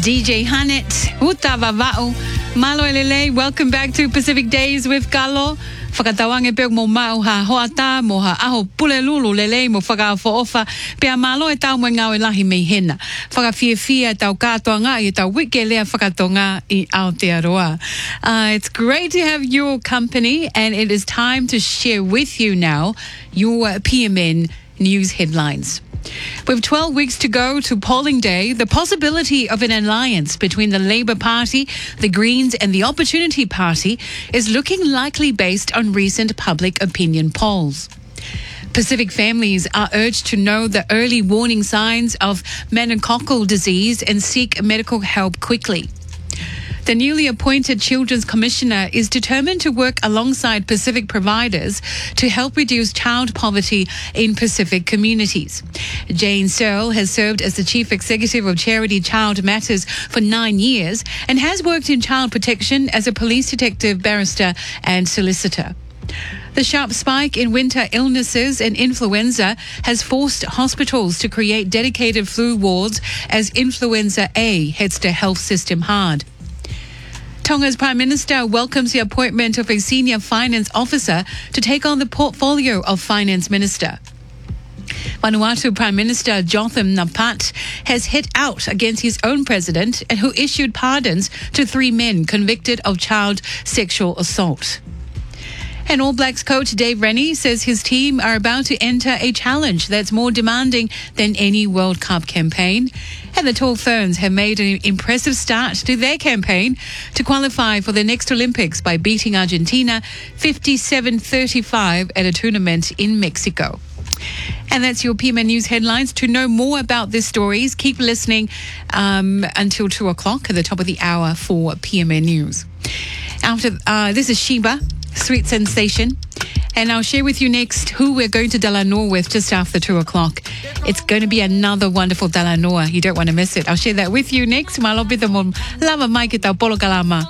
DJ Hanet, Uta Vava'u, Malo Elele, welcome back to Pacific Days with Galo. Whakatawange pe mo mau ha hoata mo ha aho pulelulu lele mo whakawhaofa pe a malo e tau mo ngau e lahi mei hena. Whakawhiawhia tau katoanga I tau wike lea whakatonga I Aotearoa. It's great to have your company and it is time to share with you now your PMN news headlines. With 12 weeks to go to polling day, the possibility of an alliance between the Labour Party, the Greens and the Opportunity Party is looking likely based on recent public opinion polls. Pacific families are urged to know the early warning signs of meningococcal disease and seek medical help quickly. The newly appointed Children's Commissioner is determined to work alongside Pacific providers to help reduce child poverty in Pacific communities. Jane Searle has served as the Chief Executive of Charity Child Matters for 9 years and has worked in child protection as a police detective, barrister and solicitor. The sharp spike in winter illnesses and influenza has forced hospitals to create dedicated flu wards as influenza A hits the health system hard. Tonga's Prime Minister welcomes the appointment of a senior finance officer to take on the portfolio of Finance Minister. Vanuatu Prime Minister Jotham Napat has hit out against his own president and who issued pardons to 3 men convicted of child sexual assault. And All Blacks coach Dave Rennie says his team are about to enter a challenge that's more demanding than any World Cup campaign. And the Tall Ferns have made an impressive start to their campaign to qualify for the next Olympics by beating Argentina 57-35 at a tournament in Mexico. And that's your PMN News headlines. To know more about these stories, keep listening until 2 o'clock at the top of the hour for PMN News. After this is Sheba, Sweet Sensation. And I'll share with you next who we're going to Delanoa with just after 2 o'clock. It's going to be another wonderful Delanoa. You don't want to miss it. I'll share that with you next. Malobita mo lava mai ki tau polo kalama.